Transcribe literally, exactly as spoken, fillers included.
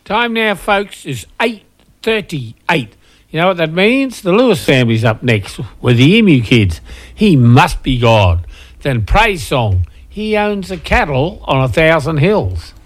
Time now, folks, is eight thirty-eight. You know what that means? The Lewis family's up next with the Emu Kids. He must be God. Then Praise Song. He owns the cattle on a thousand hills.